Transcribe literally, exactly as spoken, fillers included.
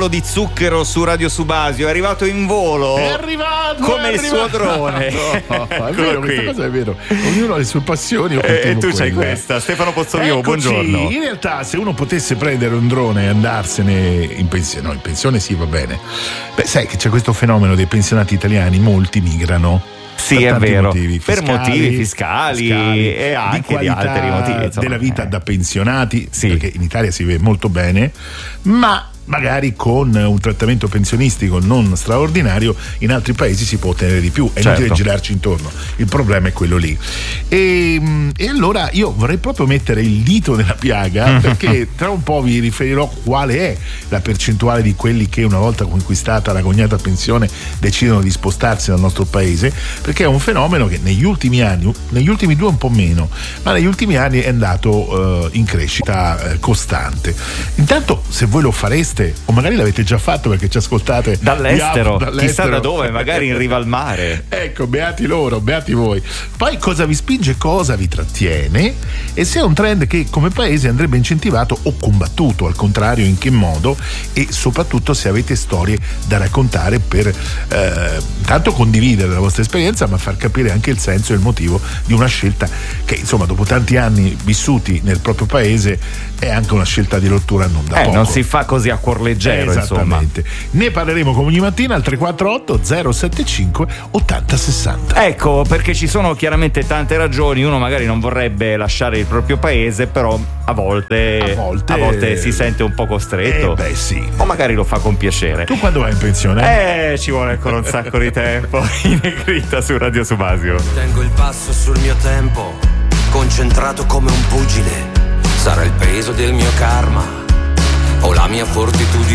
chilo di zucchero su Radio Subasio, è arrivato in volo. È arrivato! Come è il suo arrivato. drone. No, è vero, qui. questa cosa è vero. Ognuno ha le sue passioni. Io E continuo tu c'hai quelle. questa. Stefano Pozzovivo, Eccoci. buongiorno. In realtà, se uno potesse prendere un drone e andarsene in pensione, no, in pensione sì, va bene. Beh, sai che c'è questo fenomeno dei pensionati italiani, molti migrano. Sì, Per è tanti vero, motivi, per fiscali, motivi fiscali, fiscali, e anche di qualità di altri motivi, insomma. della vita Eh. da pensionati, Sì. perché in Italia si vive molto bene, ma magari con un trattamento pensionistico non straordinario in altri paesi si può ottenere di più, è Certo. inutile girarci intorno, il problema è quello lì. E, e allora io vorrei proprio mettere il dito nella piaga, perché tra un po' vi riferirò quale è la percentuale di quelli che una volta conquistata la cognata pensione decidono di spostarsi dal nostro paese, perché è un fenomeno che negli ultimi anni, negli ultimi due un po' meno, ma negli ultimi anni è andato eh, in crescita eh, costante. Intanto, se voi lo fareste, o magari l'avete già fatto perché ci ascoltate Dall'estero, dall'estero. chissà da dove, magari in riva al mare. Ecco, beati loro, beati voi. Poi cosa vi spinge, cosa vi trattiene, e se è un trend che come paese andrebbe incentivato o combattuto, al contrario in che modo, e soprattutto se avete storie da raccontare per eh, tanto condividere la vostra esperienza, ma far capire anche il senso e il motivo di una scelta che, insomma, dopo tanti anni vissuti nel proprio paese è anche una scelta di rottura non da Eh, poco. non si fa così a cuor leggero, insomma. Esattamente. Ne parleremo come ogni mattina al tre quattro otto zero sette cinque ottanta sessanta. Ecco, perché ci sono chiaramente tante ragioni. Uno magari non vorrebbe lasciare il proprio paese, però a volte, A volte- a volte si sente un po' costretto. Eh beh sì. O magari lo fa con piacere. Tu quando vai in pensione? Eh, ci vuole ancora un sacco di tempo. In negrita su Radio Subasio. Tengo il passo sul mio tempo, concentrato come un pugile. Sarà il peso del mio karma o la mia fortitudine